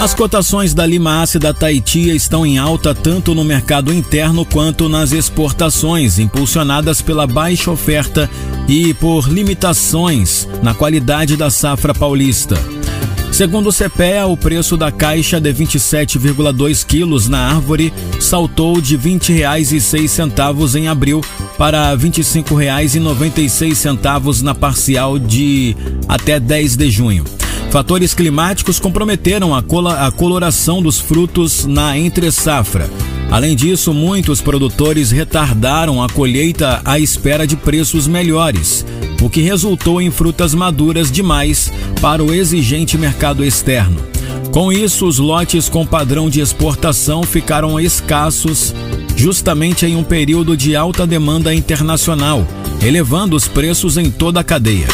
As cotações da lima ácida Tahiti estão em alta tanto no mercado interno quanto nas exportações, impulsionadas pela baixa oferta e por limitações na qualidade da safra paulista. Segundo o CPEA, o preço da caixa de 27,2 quilos na árvore saltou de R$ 20,06 em abril para R$ 25,96 na parcial de até 10 de junho. Fatores climáticos comprometeram a coloração dos frutos na entre-safra. Além disso, muitos produtores retardaram a colheita à espera de preços melhores, o que resultou em frutas maduras demais para o exigente mercado externo. Com isso, os lotes com padrão de exportação ficaram escassos justamente em um período de alta demanda internacional, elevando os preços em toda a cadeia.